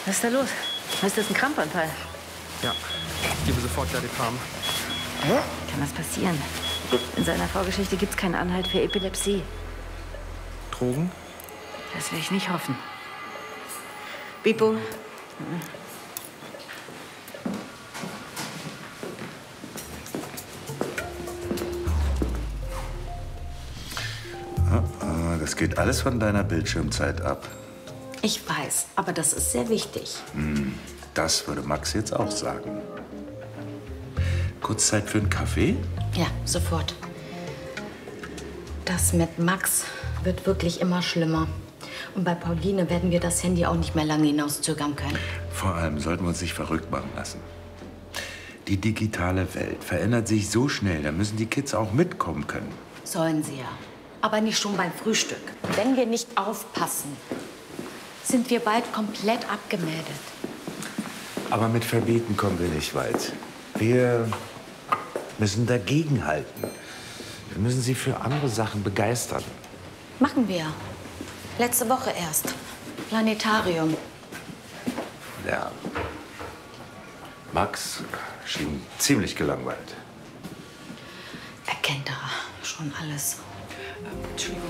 Was ist da los? Ist das ein Krampfanfall? Ja, gebe sofort Diazepam. Kann das passieren? In seiner Vorgeschichte gibt es keinen Anhalt für Epilepsie. Drogen? Das will ich nicht hoffen. Bipo. Das geht alles von deiner Bildschirmzeit ab. Ich weiß, aber das ist sehr wichtig. Das würde Max jetzt auch sagen. Kurz Zeit für einen Kaffee? Ja, sofort. Das mit Max wird wirklich immer schlimmer. Und bei Pauline werden wir das Handy auch nicht mehr lange hinauszögern können. Vor allem sollten wir uns nicht verrückt machen lassen. Die digitale Welt verändert sich so schnell, da müssen die Kids auch mitkommen können. Sollen sie ja. Aber nicht schon beim Frühstück. Wenn wir nicht aufpassen, sind wir bald komplett abgemeldet. Aber mit Verbieten kommen wir nicht weit. Wir müssen dagegenhalten. Wir müssen sie für andere Sachen begeistern. Machen wir. Letzte Woche erst. Planetarium. Ja. Max schien ziemlich gelangweilt. Er kennt da schon alles. Entschuldigung.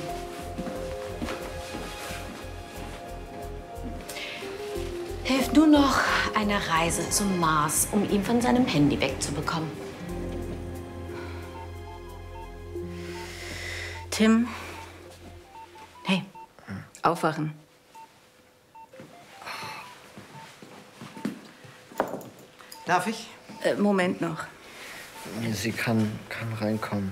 Hilft nur noch eine Reise zum Mars, um ihn von seinem Handy wegzubekommen. Tim. Hey, aufwachen. Darf ich? Moment noch. Sie kann reinkommen.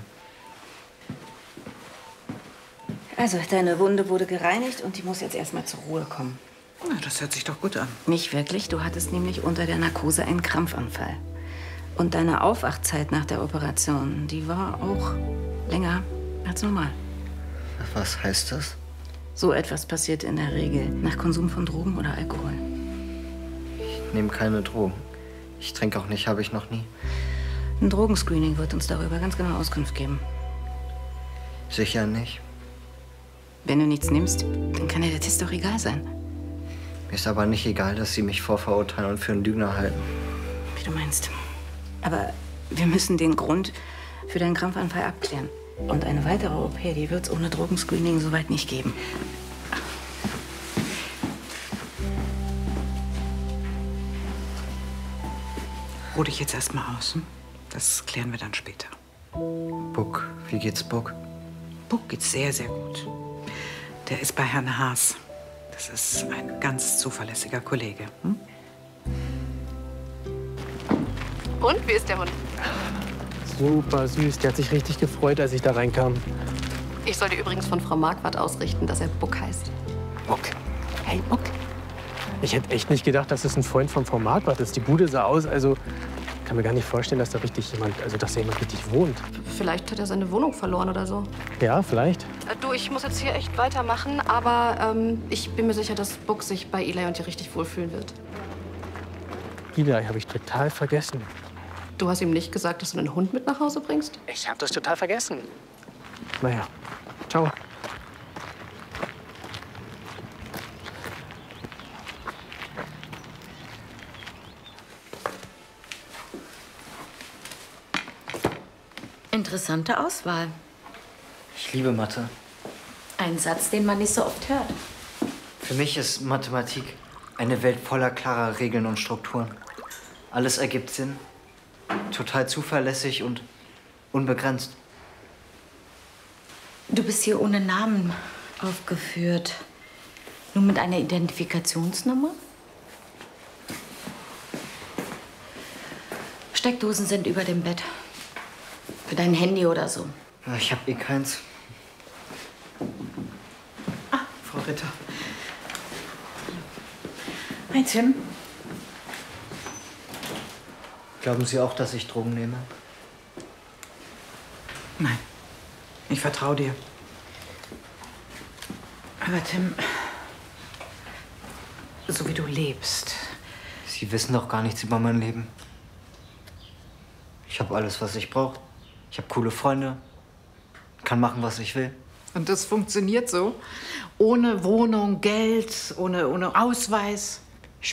Also, deine Wunde wurde gereinigt und die muss jetzt erstmal zur Ruhe kommen. Na, das hört sich doch gut an. Nicht wirklich. Du hattest nämlich unter der Narkose einen Krampfanfall. Und deine Aufwachzeit nach der Operation, die war auch länger als normal. Was heißt das? So etwas passiert in der Regel nach Konsum von Drogen oder Alkohol. Ich nehme keine Drogen. Ich trinke auch nicht, habe ich noch nie. Ein Drogenscreening wird uns darüber ganz genau Auskunft geben. Sicher nicht. Wenn du nichts nimmst, dann kann dir der Test doch egal sein. Mir ist aber nicht egal, dass Sie mich vorverurteilen und für einen Lügner halten. Wie du meinst. Aber wir müssen den Grund für deinen Krampfanfall abklären. Und eine weitere OP, die wird es ohne Drogenscreening soweit nicht geben. Ruh dich jetzt erst mal aus. Hm? Das klären wir dann später. Buck, wie geht's Buck? Buck geht's sehr, sehr gut. Der ist bei Herrn Haas. Das ist ein ganz zuverlässiger Kollege. Hm? Und, wie ist der Hund? Super süß. Die hat sich richtig gefreut, als ich da reinkam. Ich soll dir übrigens von Frau Marquardt ausrichten, dass er Buck heißt. Buck. Hey, Buck. Ich hätte echt nicht gedacht, dass es ein Freund von Frau Marquardt ist. Die Bude sah aus, also ich kann mir gar nicht vorstellen, dass da richtig jemand, dass da jemand richtig wohnt. Vielleicht hat er seine Wohnung verloren oder so. Ja, vielleicht. Du, ich muss jetzt hier echt weitermachen, aber ich bin mir sicher, dass Buck sich bei Eli und dir richtig wohlfühlen wird. Eli habe ich total vergessen. Du hast ihm nicht gesagt, dass du einen Hund mit nach Hause bringst? Ich habe das total vergessen. Naja, ciao. Interessante Auswahl. Ich liebe Mathe. Ein Satz, den man nicht so oft hört. Für mich ist Mathematik eine Welt voller klarer Regeln und Strukturen. Alles ergibt Sinn. Total zuverlässig und unbegrenzt. Du bist hier ohne Namen aufgeführt. Nur mit einer Identifikationsnummer? Steckdosen sind über dem Bett. Für dein Handy oder so. Ja, ich habe eh keins. Ah, Frau Ritter. Hi, Tim. Glauben Sie auch, dass ich Drogen nehme? Nein, ich vertraue dir. Aber Tim, so wie du lebst. Sie wissen doch gar nichts über mein Leben. Ich habe alles, was ich brauche. Ich habe coole Freunde. Kann machen, was ich will. Und das funktioniert so? Ohne Wohnung, Geld, ohne Ausweis?